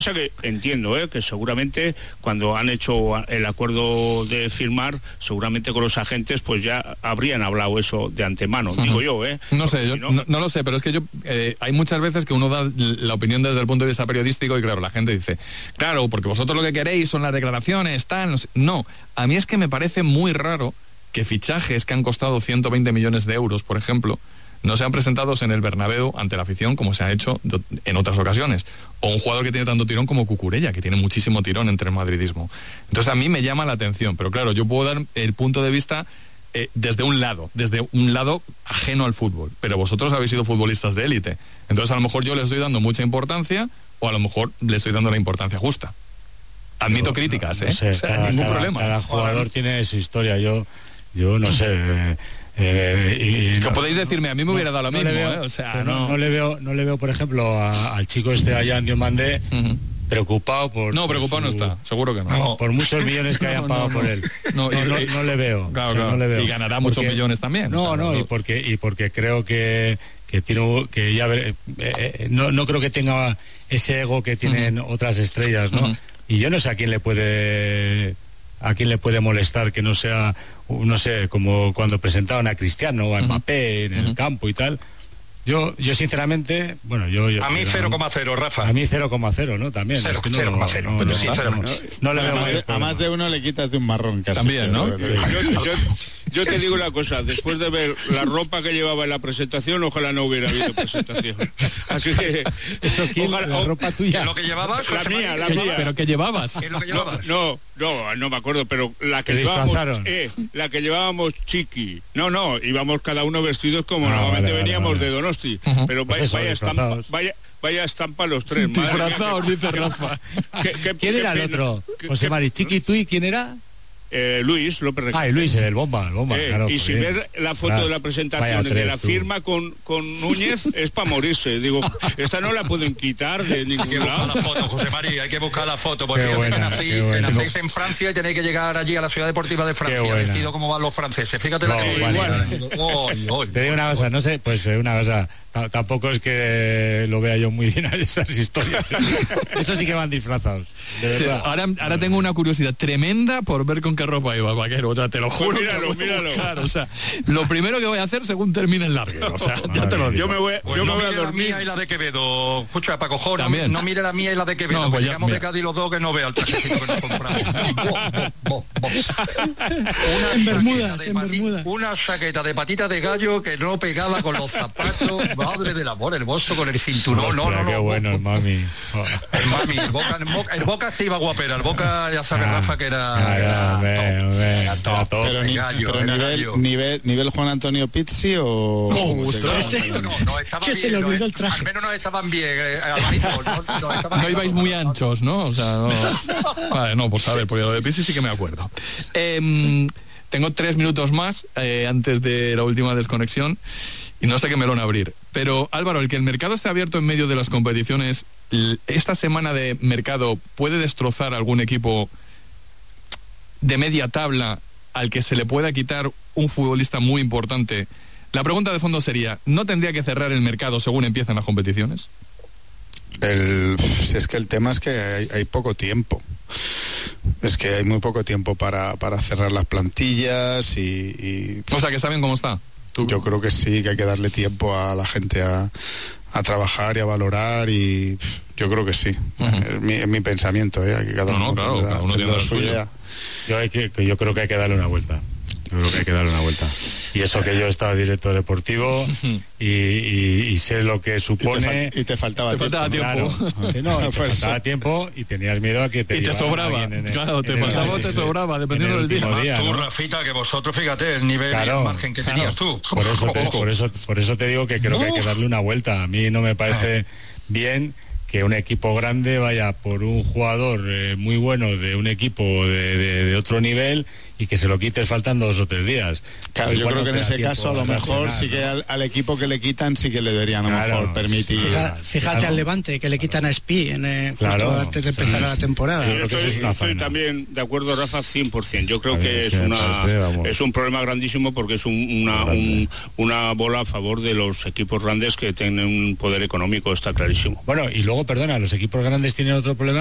sea que entiendo que seguramente cuando han hecho el acuerdo de firmar, seguramente con los agentes pues ya habrían hablado eso de antemano, digo yo, No sé, yo no lo sé, pero es que hay muchas veces que uno da la opinión desde el punto de vista periodístico y claro, la gente dice, claro, porque vosotros lo que queréis son las declaraciones, tal, no, a mí es que me parece muy raro que fichajes que han costado 120 millones de euros, por ejemplo, no sean presentados en el Bernabéu ante la afición como se ha hecho en otras ocasiones. O un jugador que tiene tanto tirón como Cucurella, que tiene muchísimo tirón entre el madridismo. Entonces a mí me llama la atención, pero claro, yo puedo dar el punto de vista desde un lado ajeno al fútbol. Pero vosotros habéis sido futbolistas de élite. Entonces a lo mejor yo le estoy dando mucha importancia o a lo mejor le estoy dando la importancia justa. Admito críticas, no sé, o sea, ningún problema. Cada jugador tiene su historia, yo no sé... que podéis decirme, a mí me hubiera dado lo mismo, veo, o sea, no le veo, por ejemplo, al chico allá en Diomandé, preocupado por... No, preocupado no está, seguro que no. Por muchos millones que hayan pagado por él. No le veo. Claro. No le veo. Y ganará muchos millones también. Y porque creo que tiene que ya no creo que tenga ese ego que tienen otras estrellas, ¿no? Y yo no sé a quién le puede molestar que no sea, no sé, como cuando presentaban a Cristiano o a Mbappé en el campo y tal. Yo sinceramente, bueno, yo a mí 0,0, Rafa. A mí 0,0, ¿no? También. 0,0. No le veo a más de uno le quitas de un marrón casi. También, ¿no? Yo te digo una cosa, después de ver la ropa que llevaba en la presentación, ojalá no hubiera habido presentación. Así que... ¿Eso quién? Ojalá, ¿La ropa tuya? ¿Lo que llevabas? La mía. ¿Pero qué llevabas? ¿Qué es lo que llevabas? No me acuerdo, pero la que llevábamos Chiqui. No, íbamos cada uno vestidos como normalmente veníamos de Donosti. Pero pues vaya estampa los tres. Disfrazados, dice Rafa. ¿Quién era el otro? José Mari, Chiqui, ¿tú y quién era? Luis López Requena. Luis, el bomba, claro. Y si ves la foto de la presentación de la firma con Núñez, es para morirse. Digo, esta no la pueden quitar de ningún lado. La foto, José María, hay que buscar la foto. Porque que nacéis en Francia y tenéis que llegar allí a la ciudad deportiva de Francia, vestido como van los franceses. Fíjate la que igual. Te digo una cosa, no sé, pues una cosa, tampoco es que lo vea yo muy bien a esas historias. Eso sí que van disfrazados, de verdad. Ahora tengo una curiosidad tremenda por ver con qué ropa iba Vaquero, o sea, te lo juro. Míralo. Claro, o sea, lo primero que voy a hacer según termine el largo, o sea, ya te lo digo. Yo me voy a dormir. La mía y la de Quevedo. Escucha, Paco Jora, no mire la mía y la de Quevedo, pues llegamos de Cádiz los dos que no vea el trajecito que nos compramos. Una chaqueta de patita de gallo que no pegaba con los zapatos, madre del amor hermoso, con el cinturón. Qué bueno el mami. El Boca se iba guapera, el Boca ya sabe Rafa que era top. Pero nivel Juan Antonio Pizzi o... No, estaba bien. Se le olvidó el traje. Al menos no estaban bien. No ibais muy anchos, ¿no? O sea, no. Vale, no, pues a ver, porque lo de Pizzi sí que me acuerdo. Tengo 3 minutos más antes de la última desconexión y no sé qué melón abrir. Pero Álvaro, el que el mercado esté abierto en medio de las competiciones, esta semana de mercado puede destrozar algún equipo de media tabla al que se le pueda quitar un futbolista muy importante. La pregunta de fondo sería, ¿no tendría que cerrar el mercado según empiezan las competiciones? Si es que el tema es que hay poco tiempo. Es que hay muy poco tiempo para cerrar las plantillas y... O sea, que está bien cómo está. Yo creo que sí, que hay que darle tiempo a la gente a trabajar y a valorar y yo creo que sí. Es mi pensamiento, hay que cada uno tiene su idea. Yo creo que hay que darle una vuelta. Y eso que yo estaba director deportivo y sé lo que supone. Y te faltaba tiempo. Claro, te faltaba tiempo y tenías miedo a que te... Y te sobraba. Te sobraba, dependiendo del día. Tú, Rafita, que vosotros, fíjate, el nivel y el margen que tenías tú. Por eso te digo que creo que hay que darle una vuelta. A mí no me parece bien que un equipo grande vaya por un jugador muy bueno de un equipo de otro nivel y que se lo quites faltando 2 o 3 días. Claro, yo creo que en ese caso a lo mejor sí que al equipo que le quitan sí que le deberían a lo mejor permitir. Fíjate al Levante, que le quitan a Espí justo antes de empezar la temporada. Yo estoy también de acuerdo, Rafa, 100%. Yo creo que es un problema grandísimo, porque es una bola a favor de los equipos grandes que tienen un poder económico, está clarísimo. Bueno, y luego, perdona, los equipos grandes tienen otro problema,